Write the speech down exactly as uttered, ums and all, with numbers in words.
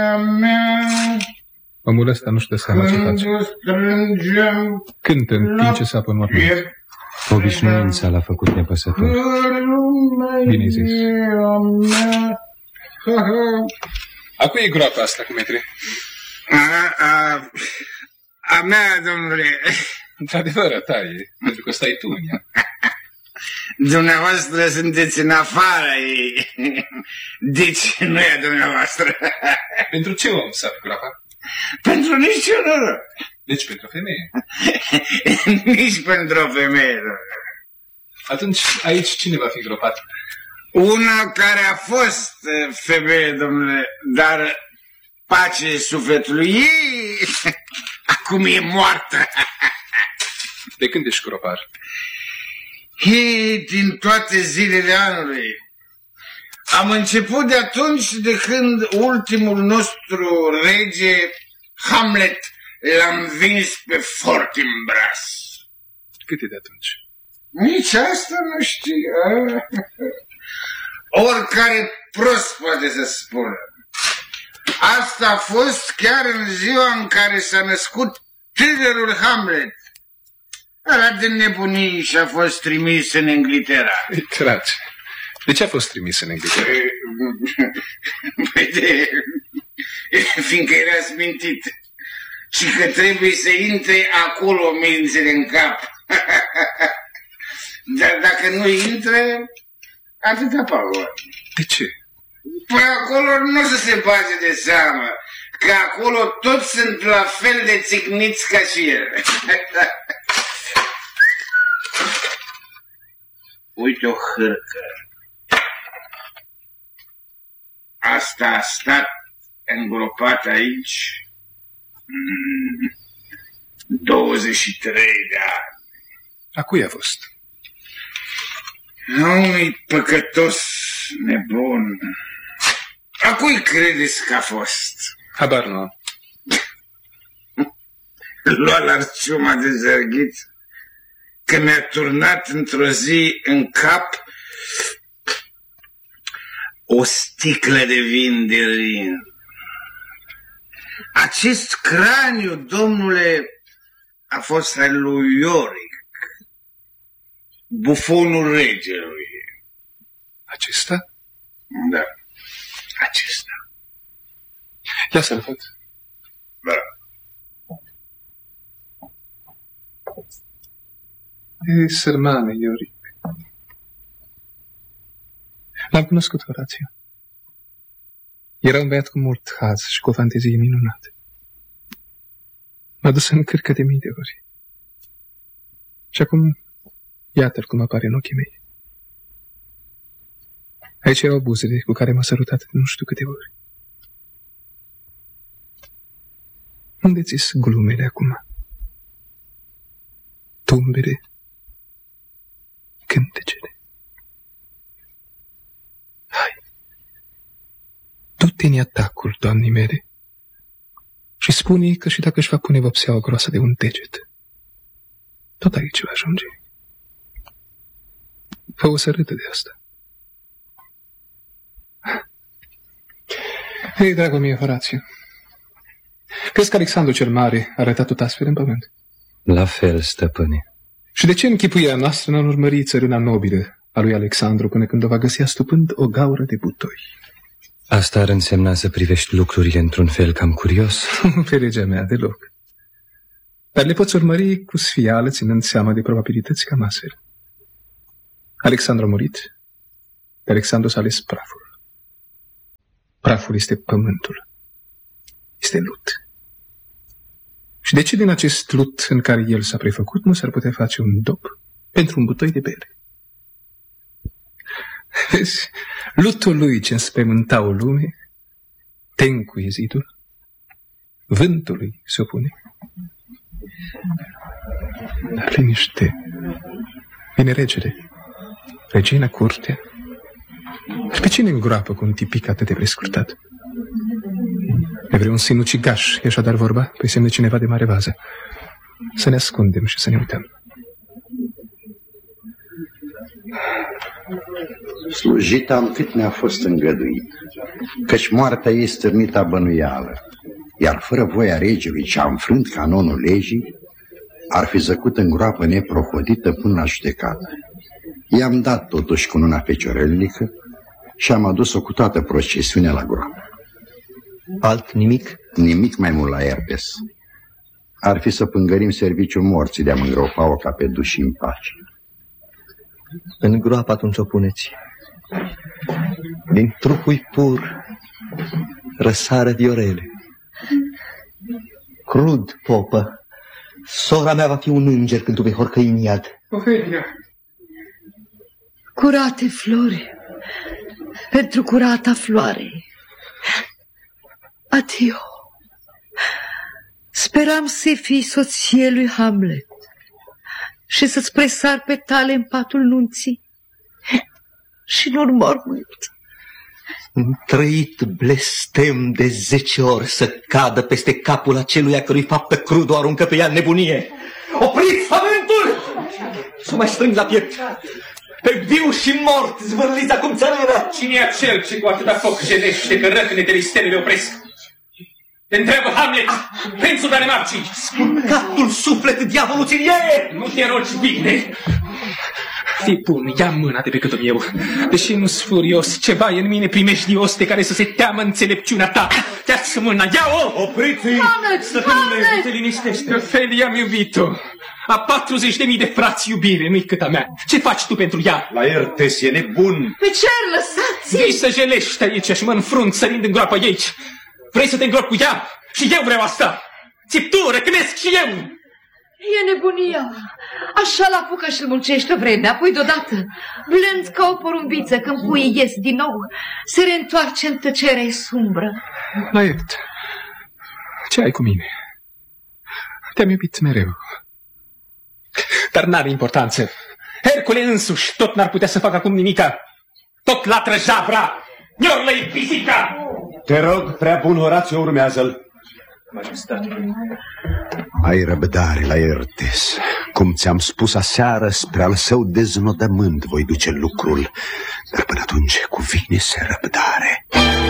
Omul ăsta nu-și dă seama ce face. Cântă în timp ce sapă în mormânt. Obișnuința l-a făcut nepăsător. Bine zis. A cui e groapa asta cu metri? A, a, a mea, domnule. Într-adevăr, a ta e, pentru că stai tu în ea. Dumneavoastră sunteți în afara ei. Deci nu e a dumneavoastră. Pentru ce om sapă groapa? Pentru niciunul. Deci pentru o femeie. Nici pentru o femeie. Atunci aici cine va fi gropat? Una care a fost femeie, domnule, dar pace sufletului ei, acum e moartă. De când ești gropar? Ei, din toate zilele anului. Am început de atunci de când ultimul nostru rege, Hamlet, l-am vins pe Fortinbras. Cât e de atunci? Nici asta nu știu. Oricare prost poate să spună. Asta a fost chiar în ziua în care s-a născut tânărul Hamlet. Ăla de nebunii și-a fost trimis în Inglaterra. Îi tragi. De ce a fost trimis în Inglaterra? Păi de... fiindcă era smintit. Și că trebuie să intre acolo mințele în cap. Dar dacă nu intră, atâta paură. De ce? Păi acolo nu o să se bage de seamă, că acolo toți sunt la fel de țicniți ca și el. Uite o hârcă. Asta a stat îngropat aici douăzeci și trei de ani. A cui a fost? A unui păcătos nebun. A cui credeți că a fost? Habar nu am. Lua l'arciuma de zărghiță, că mi-a turnat într-o zi în cap o sticlă de vin de Rin. Acest craniu, domnule, a fost al lui Ioric, bufonul regelui. Acesta? Da, acesta. Ia să-l văd. Da. E sărmane, Ioric. L-am cunoscut, Horațiu. Era un băiat cu mult haz și cu o fantezie minunată. M-a dus în cârcă de mii de ori. Și acum, iată-l cum apare în ochii mei. Aici erau buzele cu care m-a sărutat de nu știu câte ori. Unde ți-s glumele acum? Tumbele? Cântecele? Hai! Du-te în atacul, doamnii mele, și spune că și dacă își va pune vopseaua groasă de un deget, tot aici va ajunge. Fă o să râdă de asta. Ei, dragul meu, Horațiu, crezi că Alexandru cel Mare a arătat tot astfel în pământ? La fel, stăpâne. Și de ce închipuirea noastră n-a urmărit țărâna nobilă a lui Alexandru până când o va găsi astupând o gaură de butoi? Asta ar însemna să privești lucrurile într-un fel cam curios. Pe legea mea, deloc. Dar le poți urmări cu sfială, ținând seama de probabilități cam astfel. Alexandru a murit, de Alexandru s-a ales praful. Praful este pământul. Este lut. Și de ce din acest lut în care el s-a prefăcut nu s-ar putea face un dop pentru un butoi de bere? Vezi, lutul lui ce înspăimânta o lume, te încuie zidul, vântului se opune. Dar liniște, vine regele, regina curtea. Și pe cine îngroapă cu un tipic atât de prescurtat? E vreun sinucigaș, e așadar vorba, pe semne cineva de mare vază. Să ne ascundem și să ne uităm. Slujit-am cât ne-a fost îngăduit, căci moartea ei stârnită bănuială, iar fără voia regelui ce a înfrânt canonul legii, ar fi zăcut în groapă neprohodită până la judecată. I-am dat totuși cununa feciorelnică și am adus-o cu toată procesiunea la groapă. Alt nimic? Nimic mai mult la Ertes. Ar fi să pângărim serviciul morții de a îngropa-o ca pe duși în pace. În groapă atunci o puneți. Din trupul pur răsară viorele. Crud, popă, sora mea va fi un înger când tu vei horcăi în iad. Ofelia! Curate flori, pentru curata floare. Adio. Speram să fii soție lui Hamlet și să-ți presar pe tale în patul nunții și nu-n mormânt. Trăit blestem de zece ori să cadă peste capul aceluia cărui faptă crudă o aruncă pe ea în nebunie. Opriți pământul! Să mai strâng la piept. Pe viu și mort zvârliți acum țărâna. Cine e acel ce cu atâta foc jenește că răcnetele stelele opresc? Te întreabă Hamlet, prințul Danemarcii. Spurcatul suflet, diavolul ți-l iei! Nu te rogi bine. Fii bun, ia mâna de pe gâtul meu. Deși nu-s furios, ceva e în mine primejdios de care să se teamă înțelepciunea ta. Ia-ți mâna, ia-o! Opriți-i! Hamlet! Să te liniștește. Ofelia, am iubit-o. A patruzeci de mii de frați iubire, nu-i cât a mea. Ce faci tu pentru ea? La Ertes e nebun. Pe cer, lăsați! Vii să jelești aici și mă înfrunt sărind în groapă ei. Vrei să te îngrop cu ea? Și eu vreau asta. Țip tu, răcnesc și eu. E nebunia. Așa la apucă și-l muncește o vreme, apoi deodată, blând ca o porumbiță, când puii ies din nou, se reîntoarce în tăcerea sumbră. Laert, ce ai cu mine? Te-am iubit mereu. Dar n-are importanță. Hercule însuși tot n-ar putea să facă acum nimica. Tot latră javra. Niorlă-i pisica. Te rog, prea bun Horațiu, urmează-l. Majestate. Ai răbdare la Ertes. Cum ți-am spus aseară, spre al său deznodământ voi duce lucrul. Dar până atunci cuvine-se răbdare.